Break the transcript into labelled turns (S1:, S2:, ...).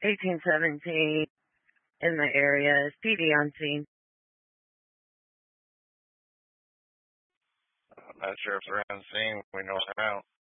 S1: 1817 in the area. Is PD on scene?
S2: I'm not sure if they're on scene. We know it's out.